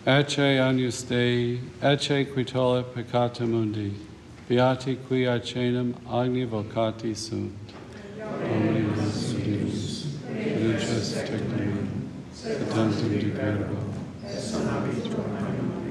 Ecce agnus Dei, ecce qui tollit peccata mundi, beati qui acenum agni vocati sunt. Domini nos Deus, benedictus tecum, et tantum de verbo, et sonabit tuum animum.